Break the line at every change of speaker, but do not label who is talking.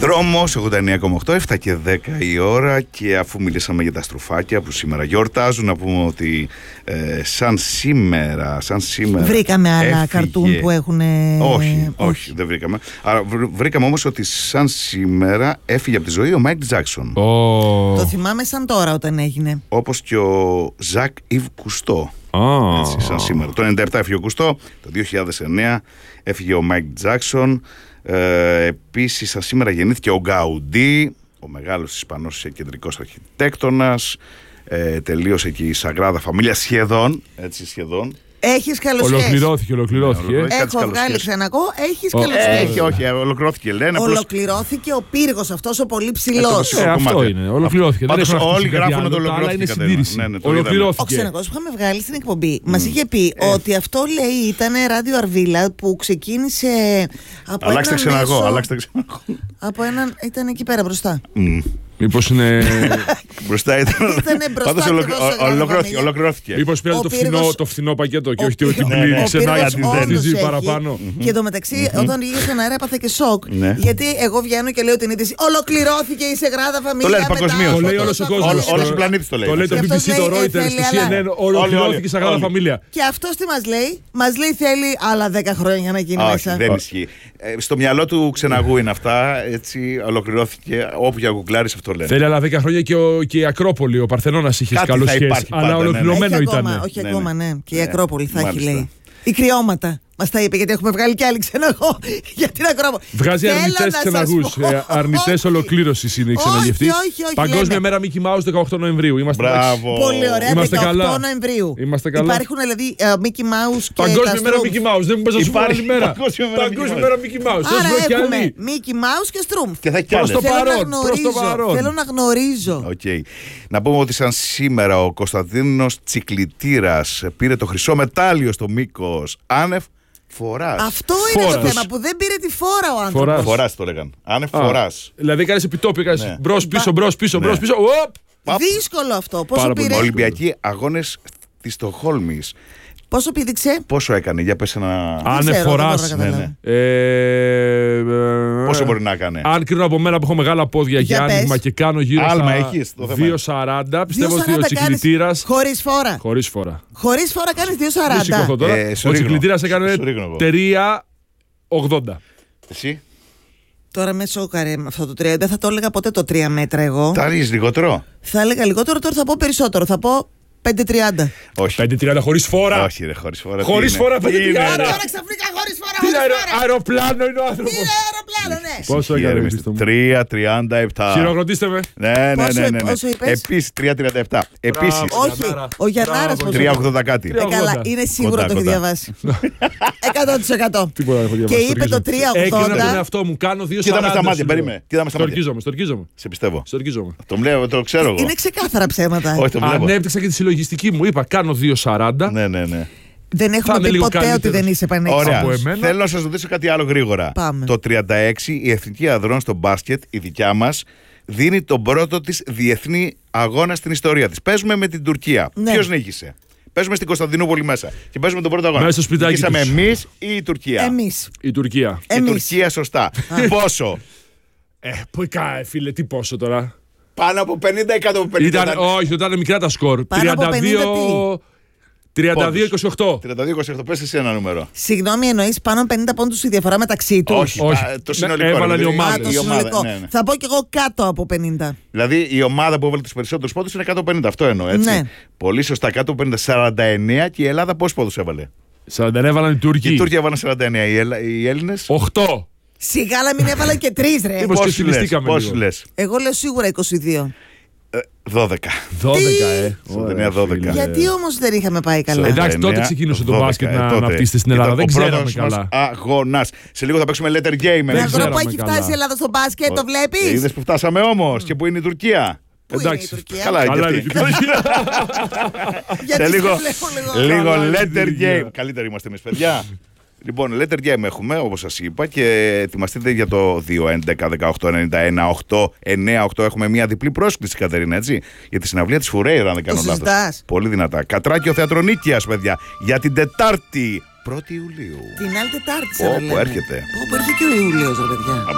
Δρόμος 89,8, 7 και 10 η ώρα. Και αφού μιλήσαμε για τα στρουφάκια που σήμερα γιορτάζουν, να πούμε ότι σαν σήμερα
βρήκαμε άλλα καρτούν που έχουν.
Όχι, δεν βρήκαμε. Άρα βρήκαμε όμως ότι σαν σήμερα έφυγε από τη ζωή ο Μάικ Τζάκσον.
Το θυμάμαι σαν τώρα όταν έγινε.
Όπως και ο Ζακ Ιβ Κουστό. Έτσι, σαν σήμερα. Το 97 έφυγε ο Κουστό, το 2009 έφυγε ο Μάικ Τζάκσον. Επίσης σαν σήμερα γεννήθηκε ο Γκαουντί, ο μεγάλος Ισπανός κεντρικός αρχιτέκτονας. Τελείωσε και η Σαγράδα Φαμίλια σχεδόν.
Έχεις καλοσχέσεις.
Ολοκληρώθηκε.
Έχω βγάλει ξανακώ. Έχεις καλοσχέσεις.
Όχι, ολοκληρώθηκε. Λένε
ολοκληρώθηκε ο πύργος αυτός ο πολύ ψηλός.
Αυτό είναι. Ολοκληρώθηκε.
Όλοι γράφουν ότι ολοκληρώθηκε.
Ολοκληρώθηκε.
Ο Ξενακός που είχαμε βγάλει στην εκπομπή μας είχε πει ότι αυτό λέει ήταν ράδιο Αρβίλα που ξεκίνησε από
αλλάξτε ξεναγό.
Από έναν. Ήταν εκεί πέρα μπροστά.
Μήπως είναι.
Μπροστά ήταν. Πάντως ολοκληρώθηκε.
Μήπως πήρατε το φθηνό πακέτο και όχι την πλήρη ξενά γιατί δεν παραπάνω.
Και εντωμεταξύ, όταν βγήκε στον αέρα, έπαθα και σοκ. Γιατί εγώ βγαίνω και λέω την είδηση. Ολοκληρώθηκε η Σαγράδα Φαμίλια.
Το λέει παγκοσμίως.
Το λέει όλος ο κόσμος.
Όλος ο πλανήτης το λέει.
Το λέει το BBC, το Reuters, το CNN. Ολοκληρώθηκε η Σαγράδα Φαμίλια.
Και αυτός τι μας λέει? Μας λέει θέλει άλλα 10 χρόνια για να γίνει μέσα.
Δεν ισχύει. Στο μυαλό του ξεναγού είναι αυτά. Έτσι ολοκληρώθηκε. Όπου για γκουγκλάρεις αυτό λένε.
Θέλει άλλα 10 χρόνια και η Ακρόπολη, ο Παρθενώνας είχε καλώς σχέση. Αλλά ολοκληρωμένο ήταν.
Όχι ακόμα, ναι. Και η Ακρόπολη θα έχει, λέει. Οι κρυώματα. Μας τα είπε, γιατί έχουμε βγάλει κι άλλη ξεναγό για την Ακρόπολη.
Βγάζει αρνητές ξεναγούς. Αρνητές ολοκλήρωσης είναι η ξεναγευτή. Παγκόσμια μέρα Mickey Mouse 18 Νοεμβρίου.
Μπράβο.
Πολύ ωραία.
Είμαστε
18
καλά.
Νοεμβρίου.
Είμαστε καλά.
Υπάρχουν δηλαδή Mickey Mouse και.
Παγκόσμια μέρα Mickey Mouse. Δεν μου πες να σου πω άλλη μέρα. Παγκόσμια μέρα Mickey Mouse.
Άρα έχουμε Mickey Mouse και Στρούμφ.
Και θα κι άλλες.
Θέλω να γνωρίζω.
Να πούμε ότι σαν σήμερα ο Κωνσταντίνος Τσικλιτήρας πήρε το χρυσό μετάλλιο στο Μύκος άνευ φοράς.
Αυτό είναι το θέμα, που δεν πήρε τη φόρα ο άνθρωπος.
Φοράς το λέγαν. Άνευ φοράς.
Δηλαδή κάνεις επιτόπι, κάνεις μπρος πίσω.
Δύσκολο αυτό. Πόσο πήρε?
Ολυμπιακοί αγώνες της Στοκχόλμης.
Πόσο πήδηξε?
Πόσο έκανε, για πες ένα.
Άνευ φοράς.
Πόσο μπορεί να έκανε?
Αν κρίνω από μένα που έχω μεγάλα πόδια για άνοιγμα και κάνω γύρω στα 2,40, πιστεύω ότι ο Τσικλιτήρας.
Χωρίς φόρα. Χωρίς φόρα κάνεις 2,40.
Ο Τσικλιτήρας έκανε 3,80.
Εσύ?
Τώρα με σόκαρε με αυτό το 3. Δεν θα το έλεγα ποτέ το 3 μέτρα εγώ.
Θα ρίξεις λιγότερο?
Θα έλεγα λιγότερο, τώρα θα πω περισσότερο. Θα πω 5,30.
Όχι.
5,30 χωρίς φόρα.
Όχι, ρε, χωρίς φόρα.
Χωρίς φόρα 5,30.
Τώρα ξαφνικά χωρίς φόρα.
Αεροπλάνο είναι ο άνθρωπος.
Είναι αεροπλάνο, ναι.
Πόσο έκανε?
3,37.
Χειροκροτήστε με.
Ναι.
Πόσο είπες?
Επίσης 3,37. Επίσης.
Όχι, ο Γιαννάρας.
3,80 κάτι.
Καλά, είναι σίγουρο το έχει διαβάσει. 100%.
Τίποτα δεν έχω διαβάσει.
Και είπε το 3,80.
Έκανα τον εαυτό μου, κάνω 2,40.
Κοίτα με στα μάτια, περίμενε.
Στορκίζομαι.
Σε πιστεύω.
Στορκίζομαι.
Το ξέρω εγώ.
Είναι ξεκάθαρα ψέματα.
Όχι, το βλέπω.
Ανέπτυξα και τη συλλογιστική μου. Είπα, κάνω 2,40.
Ναι.
Δεν έχουμε πει ποτέ ότι δεν είσαι πανέξυπνος.
Ωραία. Θέλω να σας ρωτήσω κάτι άλλο γρήγορα.
Πάμε.
Το 36 η Εθνική Ανδρών στο μπάσκετ, η δικιά μας, δίνει τον πρώτο της διεθνή αγώνα στην ιστορία της. Παίζουμε με την Τουρκία.
Ναι.
Ποιος νίκησε? Παίζουμε στην Κωνσταντινούπολη μέσα. Και παίζουμε τον πρώτο αγώνα.
Μέσα στο σπιτάκι.
Νικήσαμε εμείς ή η Τουρκία?
Εμείς.
Η Τουρκία.
Η Τουρκία, σωστά. Πόσο?
Φίλε, τι πόσο τώρα?
Πάνω από 50 ή κάτω από 50?
Όχι, ήταν μικρά τα σκορ. 32-28.
32-28, πες εσύ ένα νούμερο.
Συγγνώμη, εννοείς πάνω από 50 πόντους η διαφορά μεταξύ τους?
Όχι. Το συνολικό.
Έβαλαν οι ομάδες.
Το συνολικό. Θα πω κι εγώ κάτω από 50.
Δηλαδή η ομάδα που έβαλε τους περισσότερους πόντους είναι κάτω από 50. Αυτό εννοώ, έτσι.
Ναι.
Πολύ σωστά, κάτω από 50. 49 και η Ελλάδα πόσους πόντους έβαλε?
49 έβαλαν οι Τούρκοι.
Οι Τούρκοι έβαλαν 49. Οι Έλληνες?
8.
Σιγά να μην έβαλαν και 3, ρε.
Πόσους λες?
Εγώ λέω σίγουρα 22.
12. 12.
Γιατί όμως δεν είχαμε πάει καλά?
Εντάξει, τότε ξεκίνησε το μπάσκετ να αναπτύσσεται στην Ελλάδα. Δεν ξέραμε καλά.
Αγώνας. Σε λίγο θα παίξουμε letter game.
Με αυτό που έχει φτάσει η Ελλάδα στο μπάσκετ, το βλέπεις?
Είδες που φτάσαμε όμως και που είναι η Τουρκία?
Πού είναι η Τουρκία?
Καλά είναι η Τουρκία. Λίγο letter game. Καλύτεροι είμαστε εμείς, παιδιά. Λοιπόν, letter game έχουμε, όπως σας είπα, και ετοιμαστείτε για το 2-11-18-91-8-9-8. Έχουμε μια διπλή πρόσκληση, Κατερίνα, έτσι, για τη συναυλία της Φουρέιρα, αν δεν κάνω λάθος. Πολύ δυνατά. Κατράκιο Θεατρονίκιας, παιδιά, για την Τετάρτη 1η Ιουλίου.
Την άλλη Τετάρτη,
Όπου έρχεται.
Όπου έρχεται και ο Ιούλιος, ρε παιδιά.